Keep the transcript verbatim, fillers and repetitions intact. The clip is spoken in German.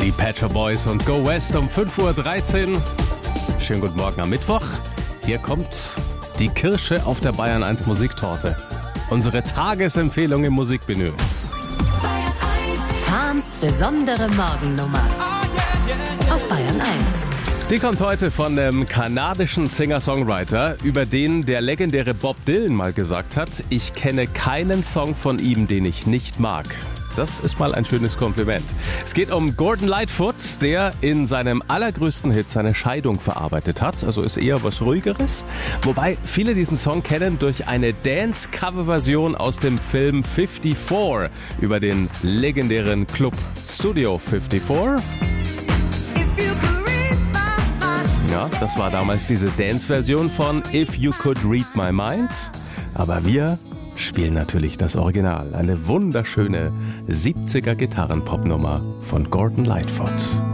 Die Pet Shop Boys und Go West um fünf Uhr dreizehn. Schönen guten Morgen am Mittwoch. Hier kommt die Kirsche auf der Bayern eins Musiktorte. Unsere Tagesempfehlung im Musikmenü. Fahns besondere Morgennummer auf Bayern eins. Die kommt heute von einem kanadischen Singer-Songwriter, über den der legendäre Bob Dylan mal gesagt hat, ich kenne keinen Song von ihm, den ich nicht mag. Das ist mal ein schönes Kompliment. Es geht um Gordon Lightfoot, der in seinem allergrößten Hit seine Scheidung verarbeitet hat. Also ist eher was Ruhigeres. Wobei viele diesen Song kennen durch eine Dance-Cover-Version aus dem Film fifty-four über den legendären Club Studio fifty-four. Ja, das war damals diese Dance-Version von If You Could Read My Mind. Aber wir spielen natürlich das Original. Eine wunderschöne siebziger Gitarrenpop-Nummer von Gordon Lightfoot.